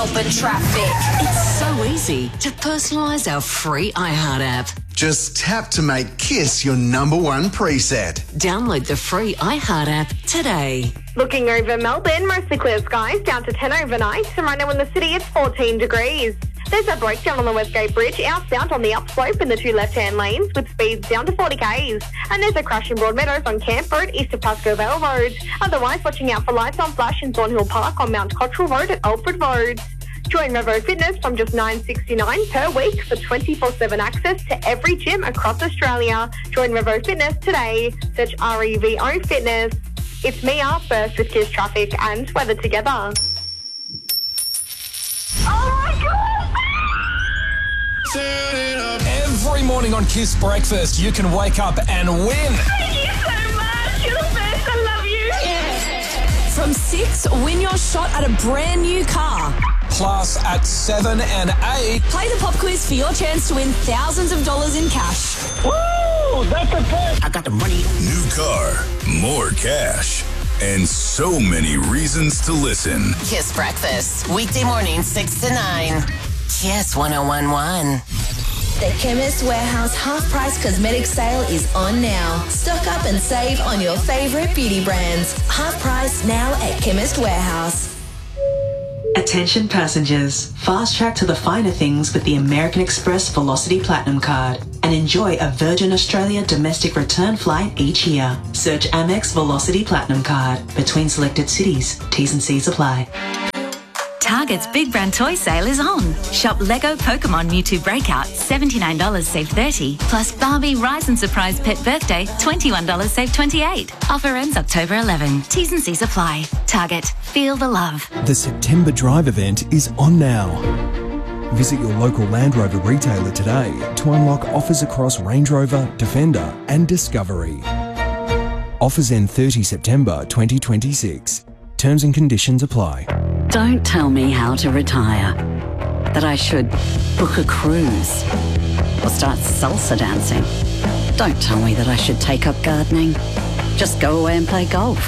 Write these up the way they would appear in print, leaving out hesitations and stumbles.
Open traffic. It's so easy to personalise our free iHeart app. Just tap to make Kiss your number one preset. Download the free iHeart app today. Looking over Melbourne, mostly clear skies, down to 10 overnight, and right now in the city it's 14 degrees. There's a breakdown on the Westgate Bridge, outbound on the upslope in the two left-hand lanes with speeds down to 40 k's. And there's a crash in Broadmeadows on Camp Road, east of Pascoe Vale Road. Otherwise, watching out for lights on flash in Thornhill Park on Mount Cottrell Road at Alfred Road. Join Revo Fitness from just $9.69 per week for 24/7 access to every gym across Australia. Join Revo Fitness today. Search REVO Fitness. It's Mia, first with Kiss Traffic and Weather Together. Oh my God! Every morning on Kiss Breakfast, you can wake up and win. Thank you so much. You're the best. I love you. From 6, win your shot at a brand new car. Plus, at 7 and 8... Play the pop quiz for your chance to win thousands of dollars in cash. Woo! That's the best. I got the money. New car, more cash, and so many reasons to listen. Kiss Breakfast, weekday morning 6 to 9. Kiss 101.1. The Chemist Warehouse half-price cosmetic sale is on now. Stock up and save on your favourite beauty brands. Half price now at Chemist Warehouse. Attention passengers, fast track to the finer things with the American Express Velocity Platinum Card and enjoy a Virgin Australia domestic return flight each year. Search Amex Velocity Platinum Card between selected cities. T's and C's apply. Target's Big Brand Toy Sale is on. Shop Lego Pokemon Mewtwo Breakout, $79 save $30. Plus Barbie Rise and Surprise Pet Birthday, $21 save $28. Offer ends October 11. T's and C's apply. Target, feel the love. The September Drive event is on now. Visit your local Land Rover retailer today to unlock offers across Range Rover, Defender and Discovery. Offers end 30 September 2026. Terms and conditions apply. Don't tell me how to retire. That I should book a cruise or start salsa dancing. Don't tell me that I should take up gardening. Just go away and play golf.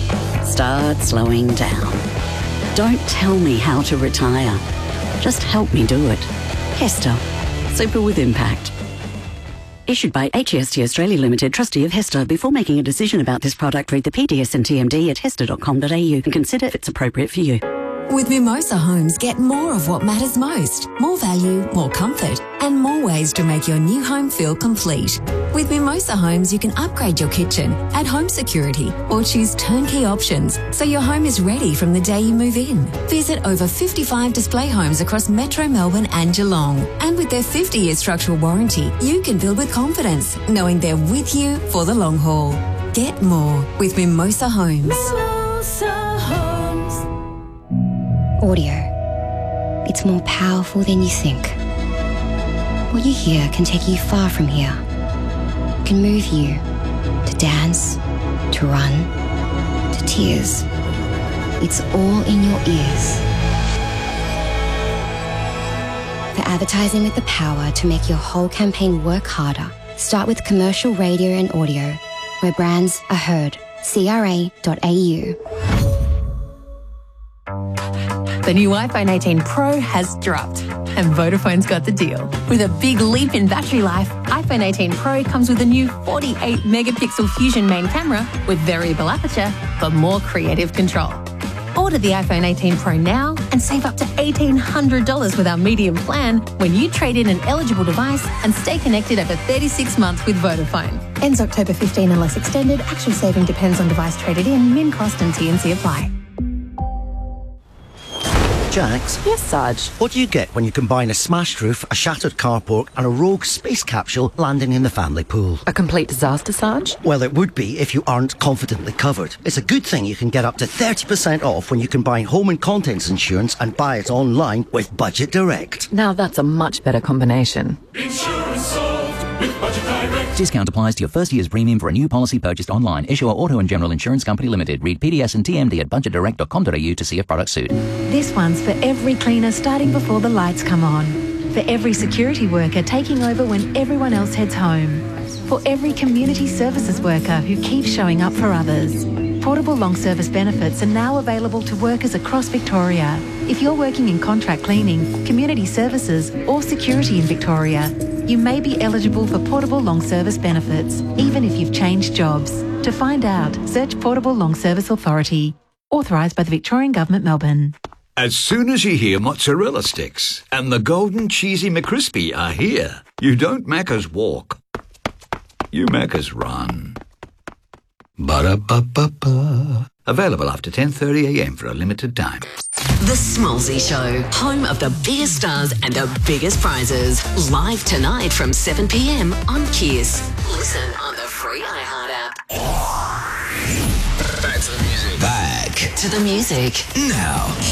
Start slowing down. Don't tell me how to retire. Just help me do it. Hester. Super with impact. Issued by HEST Australia Limited, trustee of Hester. Before making a decision about this product, read the PDS and TMD at hester.com.au and consider if it's appropriate for you. With Mimosa Homes, get more of what matters most. More value, more comfort, and more ways to make your new home feel complete. With Mimosa Homes, you can upgrade your kitchen, add home security, or choose turnkey options so your home is ready from the day you move in. Visit over 55 display homes across Metro Melbourne and Geelong. And with their 50-year structural warranty, you can build with confidence, knowing they're with you for the long haul. Get more with Mimosa Homes. Mimosa Homes. Audio. It's more powerful than you think. What you hear can take you far from here. It can move you to dance, to run, to tears. It's all in your ears. For advertising with the power to make your whole campaign work harder, start with commercial radio and audio, where brands are heard. CRA.au. The new iPhone 18 Pro has dropped, and Vodafone's got the deal. With a big leap in battery life, iPhone 18 Pro comes with a new 48-megapixel Fusion main camera with variable aperture for more creative control. Order the iPhone 18 Pro now and save up to $1,800 with our medium plan when you trade in an eligible device and stay connected over 36 months with Vodafone. Ends October 15 unless extended. Actual saving depends on device traded in. Min cost and T&C apply. Jax? Yes, Sarge? What do you get when you combine a smashed roof, a shattered carport and a rogue space capsule landing in the family pool? A complete disaster, Sarge? Well, it would be if you aren't confidently covered. It's a good thing you can get up to 30% off when you combine home and contents insurance and buy it online with Budget Direct. Now that's a much better combination. Insurance solved with Budget Direct. Discount applies to your first year's premium for a new policy purchased online. Issuer Auto and General Insurance Company Limited. Read PDS and TMD at budgetdirect.com.au to see if products suit. This one's for every cleaner starting before the lights come on. For every security worker taking over when everyone else heads home. For every community services worker who keeps showing up for others. Portable long service benefits are now available to workers across Victoria. If you're working in contract cleaning, community services or security in Victoria, you may be eligible for portable long service benefits, even if you've changed jobs. To find out, search Portable Long Service Authority. Authorised by the Victorian Government, Melbourne. As soon as you hear mozzarella sticks and the golden cheesy McCrispy are here, you don't Macca's walk. You Macca's run. Ba-da-ba-ba-ba. Available after 10:30am for a limited time. The Smallsy Show, home of the biggest stars and the biggest prizes. Live tonight from 7pm on Kiss. Listen on the free iHeart app. Back to the music. Back to the music. Now.